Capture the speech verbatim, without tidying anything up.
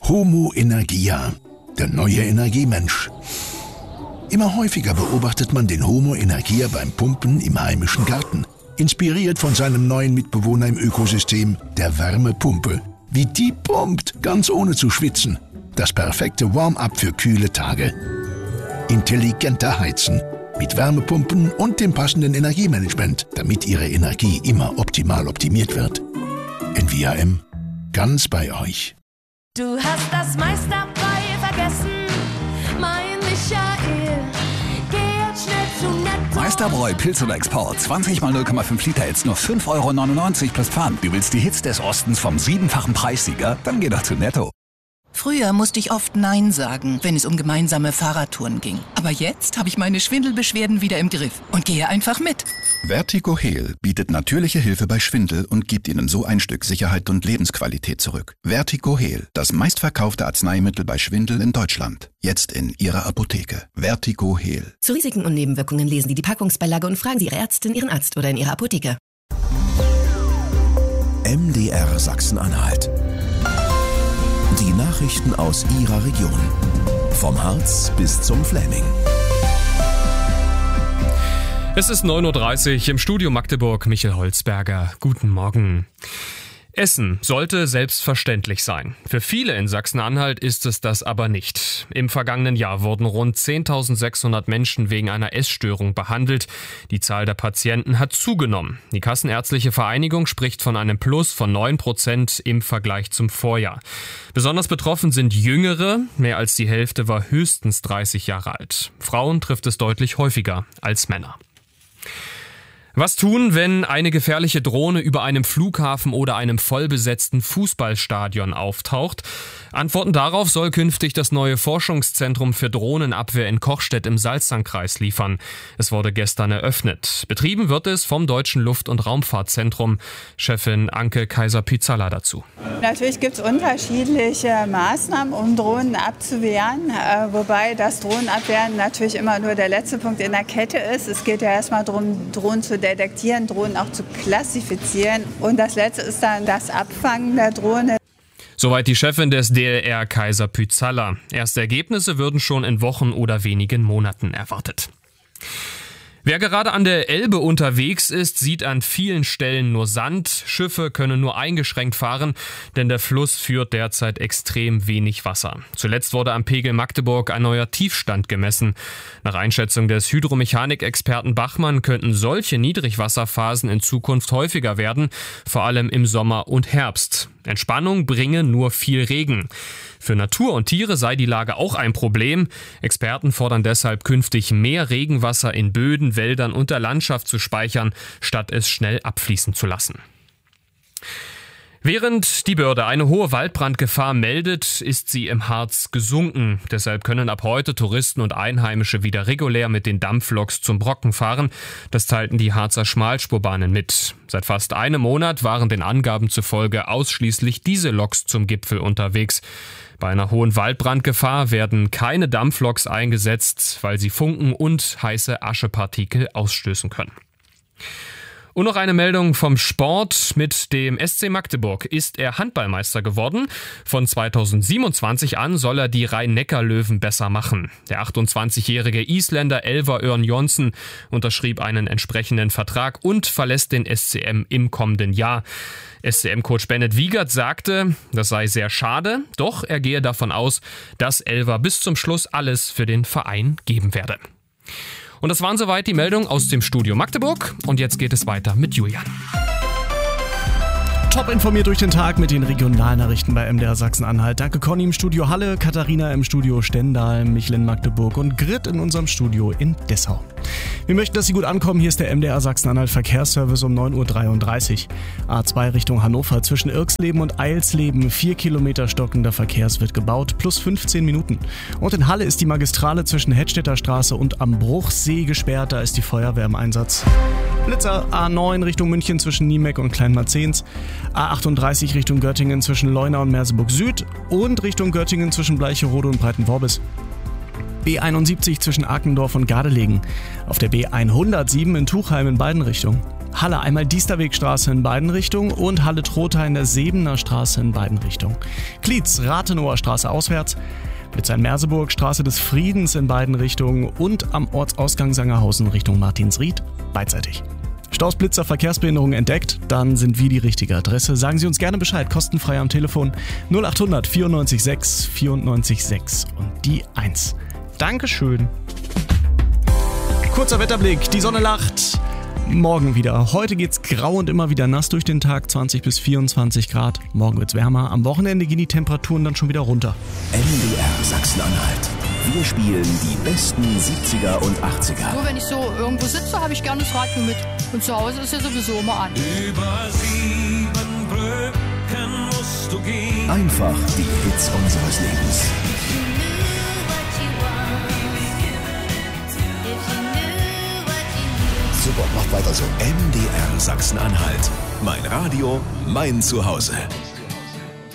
Homo Energia, der neue Energiemensch. Immer häufiger beobachtet man den Homo Energia beim Pumpen im heimischen Garten. Inspiriert von seinem neuen Mitbewohner im Ökosystem, der Wärmepumpe. Wie die pumpt, ganz ohne zu schwitzen. Das perfekte Warm-up für kühle Tage. Intelligenter Heizen. Mit Wärmepumpen und dem passenden Energiemanagement, damit Ihre Energie immer optimal optimiert wird. N V A M. Ganz bei euch. Du hast das meiste dabei vergessen, mein Michael. Geh jetzt schnell zu Netto. Meisterbräu Pilz oder Export. zwanzig mal null Komma fünf Liter jetzt nur fünf Euro neunundneunzig plus Pfand. Du willst die Hits des Ostens vom siebenfachen Preissieger? Dann geh doch zu Netto. Früher musste ich oft Nein sagen, wenn es um gemeinsame Fahrradtouren ging. Aber jetzt habe ich meine Schwindelbeschwerden wieder im Griff und gehe einfach mit. Vertigo Heal bietet natürliche Hilfe bei Schwindel und gibt Ihnen so ein Stück Sicherheit und Lebensqualität zurück. Vertigo Heal, das meistverkaufte Arzneimittel bei Schwindel in Deutschland. Jetzt in Ihrer Apotheke. Vertigo Heal. Zu Risiken und Nebenwirkungen lesen Sie die Packungsbeilage und fragen Sie Ihre Ärztin, Ihren Arzt oder in Ihrer Apotheke. M D R Sachsen-Anhalt. Die Nachrichten aus Ihrer Region. Vom Harz bis zum Fläming. Es ist neun Uhr dreißig im Studio Magdeburg. Michael Holzberger. Guten Morgen. Essen sollte selbstverständlich sein. Für viele in Sachsen-Anhalt ist es das aber nicht. Im vergangenen Jahr wurden rund zehntausendsechshundert Menschen wegen einer Essstörung behandelt. Die Zahl der Patienten hat zugenommen. Die Kassenärztliche Vereinigung spricht von einem Plus von neun Prozent im Vergleich zum Vorjahr. Besonders betroffen sind Jüngere. Mehr als die Hälfte war höchstens dreißig Jahre alt. Frauen trifft es deutlich häufiger als Männer. Was tun, wenn eine gefährliche Drohne über einem Flughafen oder einem vollbesetzten Fußballstadion auftaucht? Antworten darauf soll künftig das neue Forschungszentrum für Drohnenabwehr in Kochstedt im Salzsandkreis liefern. Es wurde gestern eröffnet. Betrieben wird es vom Deutschen Luft- und Raumfahrtzentrum. Chefin Anke Kaiser-Pyzala dazu. Natürlich gibt es unterschiedliche Maßnahmen, um Drohnen abzuwehren, wobei das Drohnenabwehren natürlich immer nur der letzte Punkt in der Kette ist. Es geht ja erstmal darum, Drohnen zu detektieren, Drohnen auch zu klassifizieren. Und das letzte ist dann das Abfangen der Drohne. Soweit die Chefin des D L R Kaiser-Pyzala. Erste Ergebnisse würden schon in Wochen oder wenigen Monaten erwartet. Wer gerade an der Elbe unterwegs ist, sieht an vielen Stellen nur Sand. Schiffe können nur eingeschränkt fahren, denn der Fluss führt derzeit extrem wenig Wasser. Zuletzt wurde am Pegel Magdeburg ein neuer Tiefstand gemessen. Nach Einschätzung des Hydromechanik-Experten Bachmann könnten solche Niedrigwasserphasen in Zukunft häufiger werden, vor allem im Sommer und Herbst. Entspannung bringe nur viel Regen. Für Natur und Tiere sei die Lage auch ein Problem. Experten fordern deshalb künftig mehr Regenwasser in Böden, Wäldern und der Landschaft zu speichern, statt es schnell abfließen zu lassen. Während die Behörde eine hohe Waldbrandgefahr meldet, ist sie im Harz gesunken. Deshalb können ab heute Touristen und Einheimische wieder regulär mit den Dampfloks zum Brocken fahren. Das teilten die Harzer Schmalspurbahnen mit. Seit fast einem Monat waren den Angaben zufolge ausschließlich diese Loks zum Gipfel unterwegs. Bei einer hohen Waldbrandgefahr werden keine Dampfloks eingesetzt, weil sie Funken und heiße Aschepartikel ausstößen können. Und noch eine Meldung vom Sport. Mit dem S C Magdeburg ist er Handballmeister geworden. Von zweitausendsiebenundzwanzig an soll er die Rhein-Neckar-Löwen besser machen. Der achtundzwanzigjährige Isländer Elvar Örn Jonsson unterschrieb einen entsprechenden Vertrag und verlässt den S C M im kommenden Jahr. S C M-Coach Bennett Wiegert sagte, das sei sehr schade, doch er gehe davon aus, dass Elvar bis zum Schluss alles für den Verein geben werde. Und das waren soweit die Meldungen aus dem Studio Magdeburg. Und jetzt geht es weiter mit Julian. Top informiert durch den Tag mit den Regionalnachrichten bei M D R Sachsen-Anhalt. Danke Conny im Studio Halle, Katharina im Studio Stendal, Michel in Magdeburg und Grit in unserem Studio in Dessau. Wir möchten, dass Sie gut ankommen. Hier ist der M D R Sachsen-Anhalt Verkehrsservice um neun Uhr dreiunddreißig. A zwei Richtung Hannover zwischen Irksleben und Eilsleben. Vier Kilometer stockender Verkehrs wird gebaut, plus fünfzehn Minuten. Und in Halle ist die Magistrale zwischen Hedstädter Straße und am Bruchsee gesperrt. Da ist die Feuerwehr im Einsatz. Blitzer A neun Richtung München zwischen Niemeck und Kleinmarzens. A achtunddreißig Richtung Göttingen zwischen Leuna und Merseburg Süd und Richtung Göttingen zwischen Bleicherode und Breitenvorbis. B einundsiebzig zwischen Arkendorf und Gardelegen. Auf der B hundertsieben in Tuchheim in beiden Richtungen. Halle einmal Diesterwegstraße in beiden Richtungen und Halle-Trotha in der Sebener Straße in beiden Richtungen. Klietz, Rathenower Straße auswärts, Blitzheim-Merseburg, Straße des Friedens in beiden Richtungen und am Ortsausgang Sangerhausen Richtung Martinsried beidseitig. Staus, Blitzer, Verkehrsbehinderung entdeckt? Dann sind wir die richtige Adresse. Sagen Sie uns gerne Bescheid, kostenfrei am Telefon null achthundert vierundneunzig sechs vierundneunzig sechs und die eins. Dankeschön. Kurzer Wetterblick, die Sonne lacht. Morgen wieder. Heute geht's grau und immer wieder nass durch den Tag, zwanzig bis vierundzwanzig Grad. Morgen wird's wärmer. Am Wochenende gehen die Temperaturen dann schon wieder runter. M D R Sachsen-Anhalt. Wir spielen die besten siebziger und achtziger. Nur wenn ich so irgendwo sitze, habe ich gerne das Radio mit. Und zu Hause ist ja sowieso immer an. Über sieben Brücken musst du gehen. Einfach die Hits unseres Lebens. Super, macht weiter so. M D R Sachsen-Anhalt. Mein Radio, mein Zuhause.